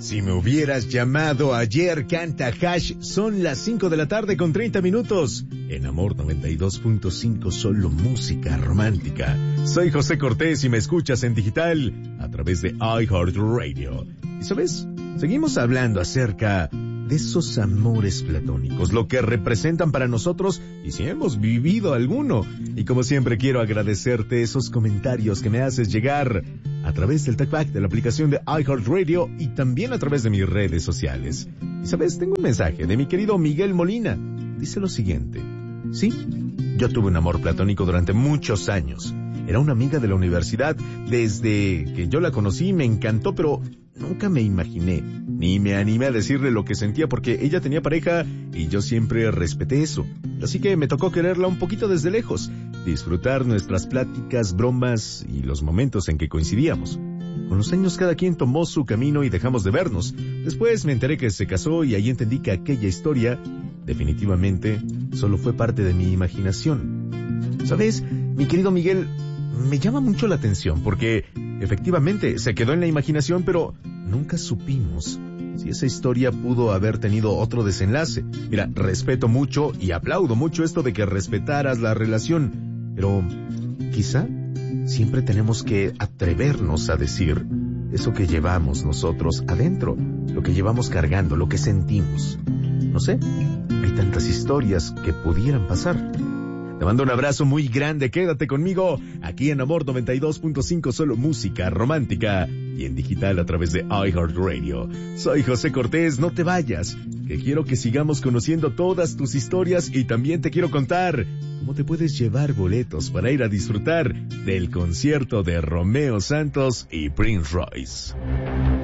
Si me hubieras llamado ayer, canta Hash. Son las 5 de la tarde con 30 minutos. En Amor 92.5, solo música romántica. Soy José Cortés y me escuchas en digital a través de iHeartRadio. Y ¿sabes? Seguimos hablando acerca de esos amores platónicos, lo que representan para nosotros y si hemos vivido alguno. Y como siempre quiero agradecerte esos comentarios que me haces llegar a través del TalkBack de la aplicación de iHeartRadio y también a través de mis redes sociales. Y sabes, tengo un mensaje de mi querido Miguel Molina. Dice lo siguiente: sí, yo tuve un amor platónico durante muchos años. Era una amiga de la universidad. Desde que yo la conocí me encantó, pero nunca me imaginé, ni me animé a decirle lo que sentía porque ella tenía pareja y yo siempre respeté eso. Así que me tocó quererla un poquito desde lejos, disfrutar nuestras pláticas, bromas y los momentos en que coincidíamos. Con los años cada quien tomó su camino y dejamos de vernos. Después me enteré que se casó y ahí entendí que aquella historia definitivamente solo fue parte de mi imaginación. ¿Sabes, mi querido Miguel? Me llama mucho la atención porque efectivamente se quedó en la imaginación, pero nunca supimos si esa historia pudo haber tenido otro desenlace. Mira, respeto mucho y aplaudo mucho esto de que respetaras la relación, pero quizá siempre tenemos que atrevernos a decir eso que llevamos nosotros adentro, lo que llevamos cargando, lo que sentimos. No sé, hay tantas historias que pudieran pasar. Te mando un abrazo muy grande, quédate conmigo aquí en Amor 92.5, solo música romántica y en digital a través de iHeartRadio. Soy José Cortés, no te vayas, que quiero que sigamos conociendo todas tus historias y también te quiero contar cómo te puedes llevar boletos para ir a disfrutar del concierto de Romeo Santos y Prince Royce.